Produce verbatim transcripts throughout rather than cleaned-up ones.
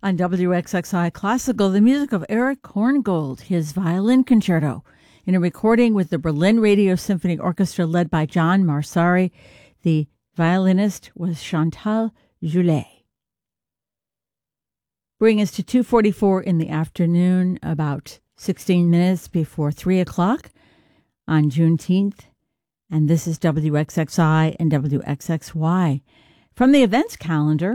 On W X X I Classical, the music of Erich Korngold, his violin concerto, in a recording with the Berlin Radio Symphony Orchestra led by John Marsari. The violinist was Chantal Joulet. Bring us to two forty-four in the afternoon, about sixteen minutes before three o'clock on Juneteenth. And this is W X X I and W X X Y. From the events calendar,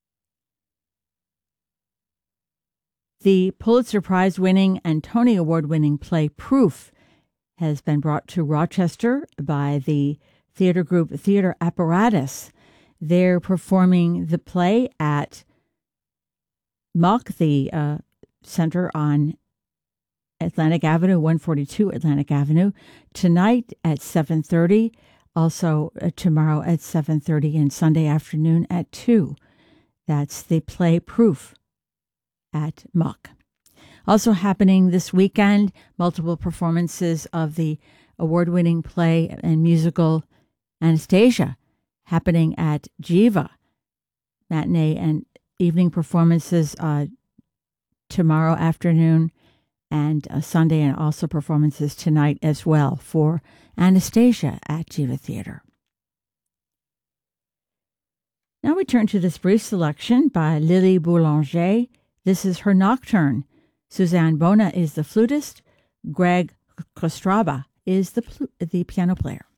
the Pulitzer Prize-winning and Tony Award-winning play Proof has been brought to Rochester by the theater group Theater Apparatus. They're performing the play at M O C, the uh, center on Atlantic Avenue, one forty-two Atlantic Avenue, tonight at seven thirty, also uh, tomorrow at seven thirty, and Sunday afternoon at two. That's the play Proof at M O C. Also happening this weekend, multiple performances of the award-winning play and musical Anastasia happening at Jiva. Matinee and evening performances uh, tomorrow afternoon and uh, Sunday, and also performances tonight as well for Anastasia at Jiva Theater. Now we turn to this brief selection by Lily Boulanger. This is her Nocturne. Suzanne Bona is the flutist. Greg Kostraba is the, pl- the piano player.